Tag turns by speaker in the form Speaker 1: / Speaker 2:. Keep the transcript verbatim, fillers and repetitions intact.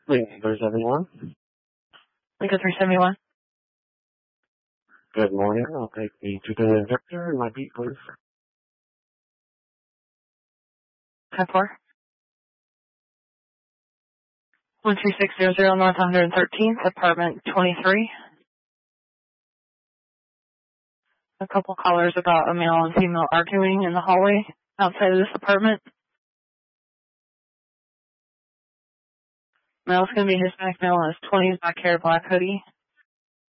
Speaker 1: Lincoln three seventy-one.
Speaker 2: Lincoln three seventy-one.
Speaker 1: Good morning. I'll take the two Victor and my beat, please.
Speaker 2: ten four. one three six zero zero North one hundred thirteenth, apartment twenty-three. A couple callers about a male and female arguing in the hallway outside of this apartment. Male's going to be Hispanic male in his twenties, black hair, black hoodie.